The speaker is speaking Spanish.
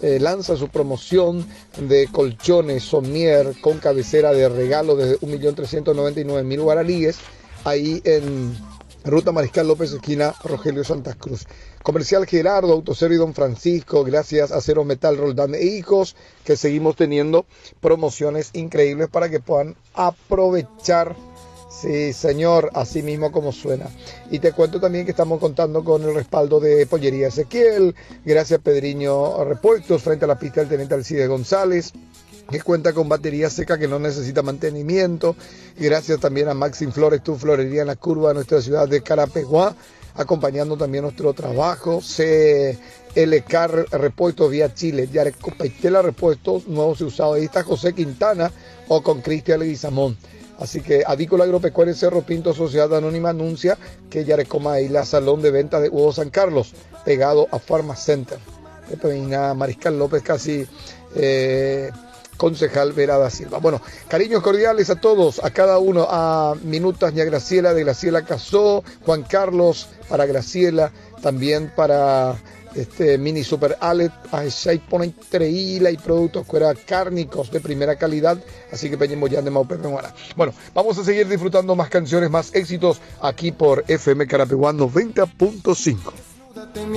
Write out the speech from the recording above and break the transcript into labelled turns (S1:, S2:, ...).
S1: lanza su promoción de colchones Sommier con cabecera de regalo de 1.399.000 guaraníes ahí en Ruta Mariscal López, esquina Rogelio Santa Cruz. Comercial Gerardo, Autoservi Don Francisco, gracias a Cero Metal Roldán e Hijos, que seguimos teniendo promociones increíbles para que puedan aprovechar. Sí, señor, así mismo como suena. Y te cuento también que estamos contando con el respaldo de Pollería Ezequiel, gracias a Pedriño Repuestos, frente a la pista del Teniente Alcide González, que cuenta con batería seca que no necesita mantenimiento. Y gracias también a Maxim Flores, tu florería en la curva de nuestra ciudad de Carapeguá, acompañando también nuestro trabajo. CLK Repuestos vía Chile, Yareco Paitela Repuestos, nuevos y usados. Ahí está José Quintana o con Cristian Leguizamón. Así que Avícola Agropecuaria Cerro Pinto Sociedad Anónima anuncia que Yarecoma y la salón de venta de Hugo San Carlos, pegado a Pharma Center. Mariscal López, casi concejal Vera da Silva. Bueno, cariños cordiales a todos, a cada uno, a Minutas y a Graciela, de Graciela Casó, Juan Carlos, para Graciela, también para Mini Super Alet, a 6.3 y productos fuera cárnicos de primera calidad, así que peñemos ya de Maupe Pemuara. Bueno, vamos a seguir disfrutando más canciones, más éxitos aquí por FM Carapeguá 90.5.